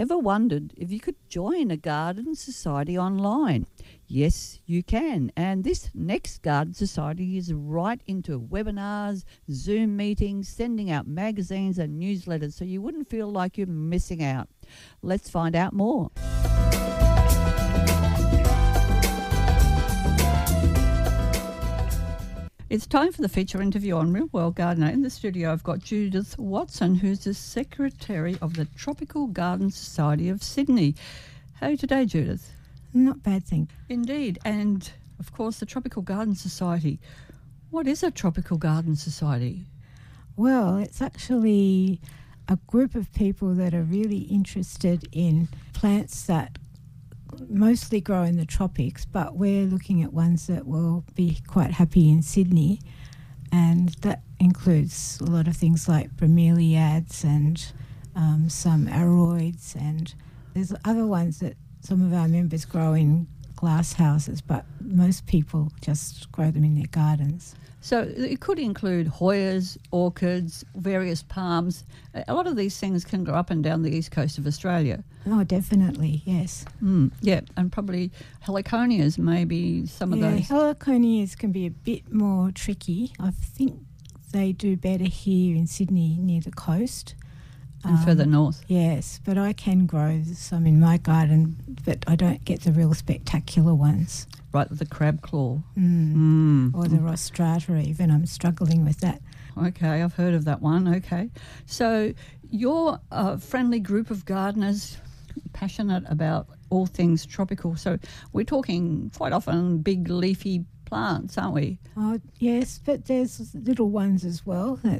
Ever wondered if you could join a garden society online? Yes, you can. And this next garden society is right into webinars, Zoom meetings, sending out magazines and newsletters so you wouldn't feel like you're missing out. Let's find out more. It's time for the feature interview on Real World Gardener. In the studio, I've got Judith Watson, who's the Secretary of the Tropical Garden Society of Sydney. How are you today, Judith? Not bad, thank you. Indeed. And, of course, the Tropical Garden Society. What is a Tropical Garden Society? Well, it's actually a group of people that are really interested in plants that mostly grow in the tropics, but we're looking at ones that will be quite happy in Sydney, and that includes a lot of things like bromeliads and some aroids, and there's other ones that some of our members grow in glass houses, but most people just grow them in their gardens. So it could include Hoyas, orchids, various palms. A lot of these things can grow up and down the east coast of Australia. Oh, definitely, yes. Yeah, and probably heliconias, maybe some of those. Heliconias can be a bit more tricky. I think they do better here in Sydney near the coast. And further north. Yes, but I can grow some in my garden, but I don't get the real spectacular ones. Right, with the crab claw. Or the rostrata even. I'm struggling with that. Okay, I've heard of that one. Okay. So you're a friendly group of gardeners passionate about all things tropical. So we're talking quite often big leafy plants, aren't we? Oh, yes, but there's little ones as well. That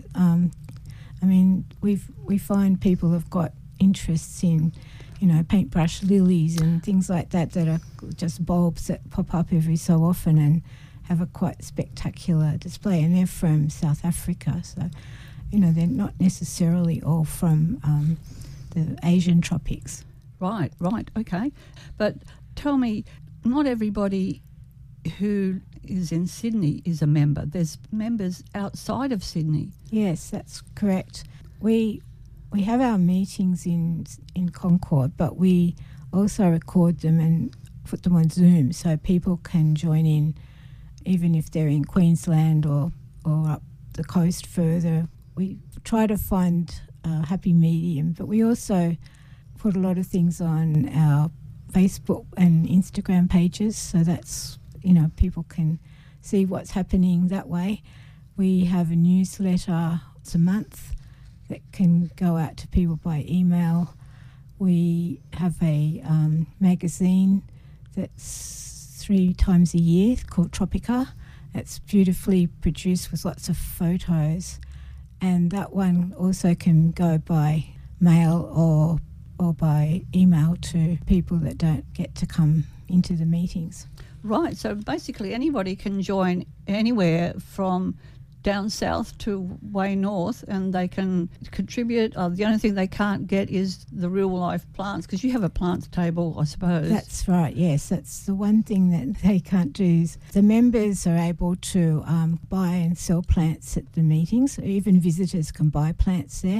we find people have got interests in, paintbrush lilies and things like that are just bulbs that pop up every so often and have a quite spectacular display. And they're from South Africa, so, they're not necessarily all from the Asian tropics. Right, okay. But tell me, not everybody who is in Sydney is a member. There's members outside of Sydney. Yes, that's correct. We have our meetings in Concord, but we also record them and put them on Zoom so people can join in even if they're in Queensland or up the coast further. We try to find a happy medium, but we also put a lot of things on our Facebook and Instagram pages, so that's, people can see what's happening that way. We have a newsletter once a month that can go out to people by email. We have a magazine that's 3 times a year called Tropica. It's beautifully produced with lots of photos, and that one also can go by mail or by email to people that don't get to come into the meetings. Right, so basically anybody can join anywhere from down south to way north, and they can contribute. The only thing they can't get is the real-life plants, because you have a plants table, I suppose. That's right, yes. That's the one thing that they can't do. Is the members are able to buy and sell plants at the meetings. Even visitors can buy plants there.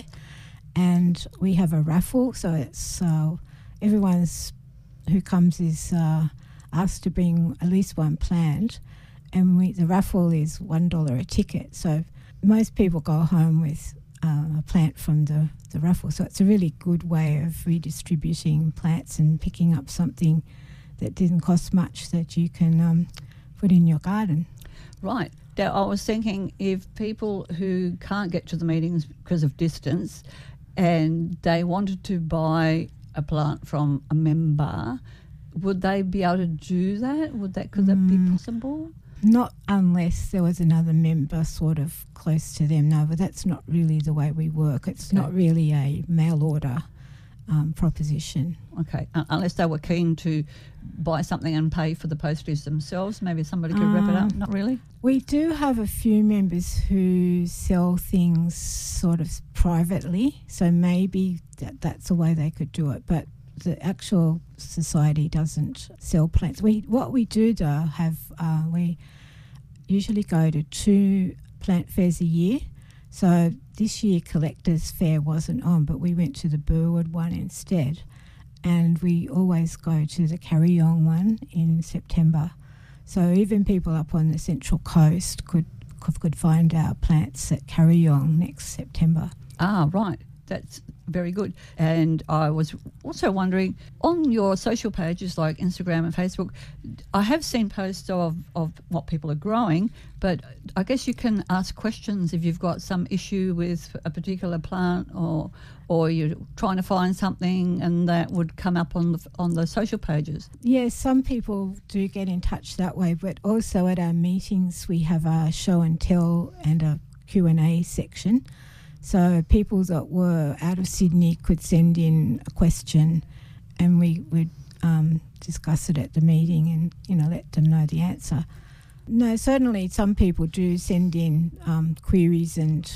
And we have a raffle, so it's everyone who comes is asked to bring at least one plant, and the raffle is $1 a ticket. So most people go home with a plant from the raffle. So it's a really good way of redistributing plants and picking up something that didn't cost much that you can put in your garden. Right. Now, I was thinking if people who can't get to the meetings because of distance and they wanted to buy a plant from a member, would they be able to do that? Could that be possible? Not unless there was another member sort of close to them. No, but that's not really the way we work. It's not really a mail order proposition. Okay, unless they were keen to buy something and pay for the postage themselves, maybe somebody could wrap it up. Not really? We do have a few members who sell things sort of privately, so maybe that's a way they could do it, but the actual society doesn't sell plants. What we do though have, we usually go to 2 plant fairs a year. So this year Collectors Fair wasn't on, but we went to the Burwood one instead. and we always go to the Carryong one in September. So even people up on the Central Coast could find our plants at Carryong next September. Ah, right. That's very good. And I was also wondering, on your social pages like Instagram and Facebook, I have seen posts of what people are growing, but I guess you can ask questions if you've got some issue with a particular plant or you're trying to find something, and that would come up on the social pages. Yes, some people do get in touch that way, but also at our meetings we have a show and tell and a Q&A section. So people that were out of Sydney could send in a question, and we would discuss it at the meeting and, let them know the answer. No, certainly some people do send in queries, and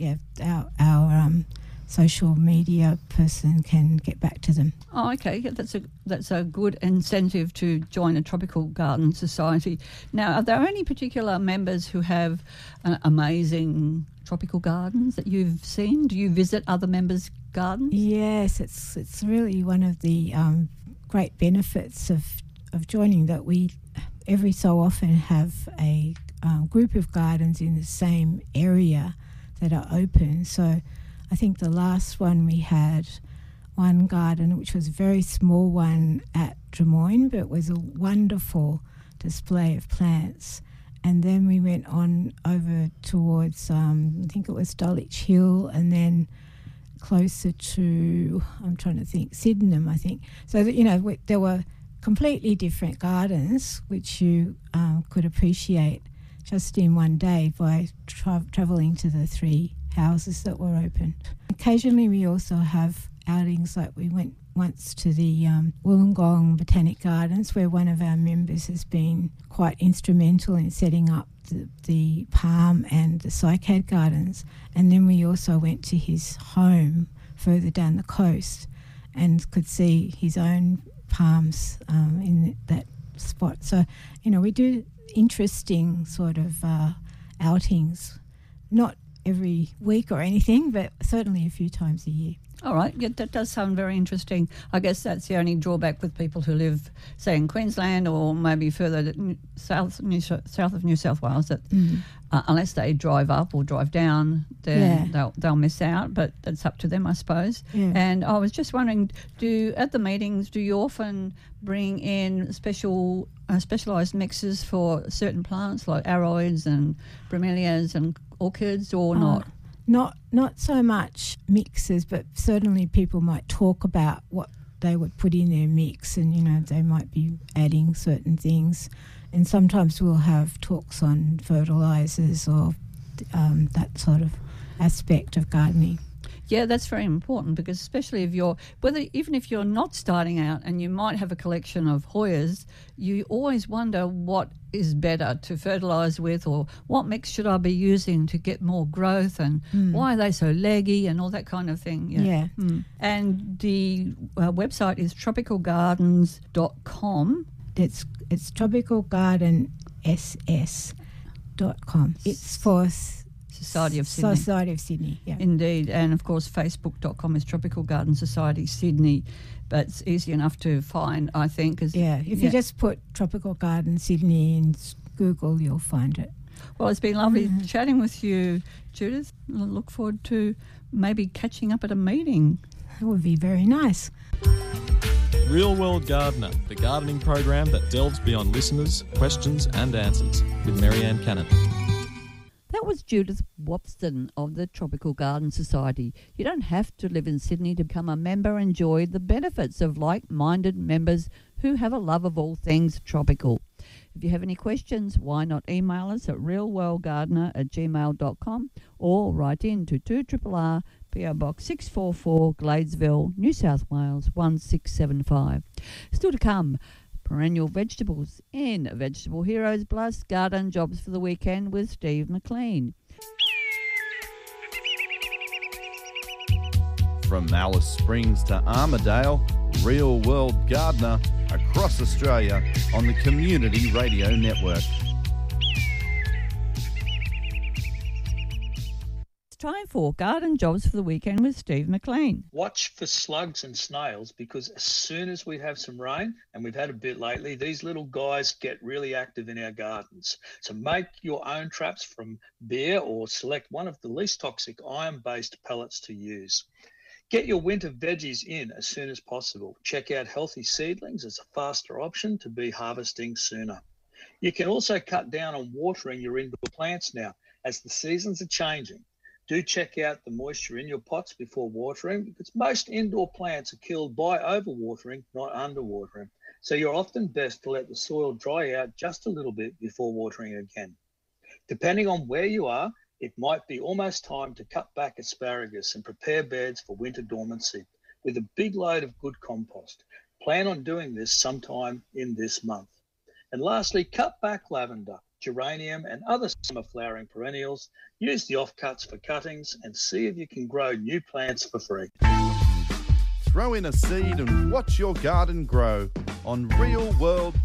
our social media person can get back to them. Oh, okay. That's a good incentive to join a Tropical Garden Society. Now, are there any particular members who have amazing tropical gardens that you've seen? Do you visit other members' gardens? Yes, it's really one of the great benefits of joining, that we every so often have a group of gardens in the same area that are open. So I think the last one we had one garden, which was a very small one at Drummoyne, but it was a wonderful display of plants. And then we went on over towards, I think it was Dulwich Hill, and then closer to, I'm trying to think, Sydenham, I think. So that, there were completely different gardens which you could appreciate just in one day by travelling to the 3 houses that were open. Occasionally we also have outings, like we went once to the Wollongong Botanic Gardens, where one of our members has been quite instrumental in setting up the palm and the cycad gardens. And then we also went to his home further down the coast and could see his own palms in that spot. So, we do interesting sort of outings, not every week or anything, but certainly a few times a year. All right, yeah, that does sound very interesting. I guess that's the only drawback with people who live, say, in Queensland or maybe further south of New South Wales, that unless they drive up or drive down, then they'll miss out. But that's up to them, I suppose. Yeah. And I was just wondering, at the meetings, do you often bring in specialised mixes for certain plants like aroids and bromeliads and orchids, or not? Not so much mixes, but certainly people might talk about what they would put in their mix, and they might be adding certain things. And sometimes we'll have talks on fertilisers or that sort of aspect of gardening. Yeah, that's very important, because especially even if you're not starting out and you might have a collection of Hoyas, you always wonder what is better to fertilise with, or what mix should I be using to get more growth, and why are they so leggy and all that kind of thing. Yeah. And the website is tropicalgardens.com. It's tropicalgardenss.com. It's for Society of Sydney, yeah. Indeed. And, of course, facebook.com is Tropical Garden Society Sydney. But it's easy enough to find, I think. If you just put Tropical Garden Sydney in Google, you'll find it. Well, it's been lovely chatting with you, Judith. I look forward to maybe catching up at a meeting. That would be very nice. Real World Gardener, the gardening program that delves beyond listeners' questions and answers, with Marianne Cannon. That was Judith Wopston of the Tropical Garden Society. You don't have to live in Sydney to become a member and enjoy the benefits of like-minded members who have a love of all things tropical. If you have any questions, why not email us at realworldgardener@gmail.com or write in to 2RRR PO Box 644 Gladesville, New South Wales 1675. Still to come, perennial vegetables in Vegetable Heroes plus garden jobs for the weekend with Steve McLean. From Alice Springs to Armidale, Real World Gardener across Australia on the Community Radio Network. It's time for for Garden Jobs for the Weekend with Steve McLean. Watch for slugs and snails, because as soon as we have some rain, and we've had a bit lately, these little guys get really active in our gardens. So make your own traps from beer or select one of the least toxic iron-based pellets to use. Get your winter veggies in as soon as possible. Check out Healthy Seedlings as a faster option to be harvesting sooner. You can also cut down on watering your indoor plants now, as the seasons are changing. Do check out the moisture in your pots before watering, because most indoor plants are killed by overwatering, not underwatering. So you're often best to let the soil dry out just a little bit before watering again. Depending on where you are, it might be almost time to cut back asparagus and prepare beds for winter dormancy with a big load of good compost. Plan on doing this sometime in this month. And lastly, cut back lavender, geranium and other summer flowering perennials. Use the offcuts for cuttings and see if you can grow new plants for free. Throw in a seed and watch your garden grow on Real World